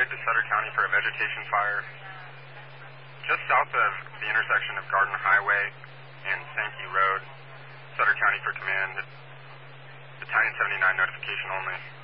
deployed to Sutter County for a vegetation fire just south of the intersection of Garden Highway and Sankey Road. Sutter County for command. Battalion 79 notification only.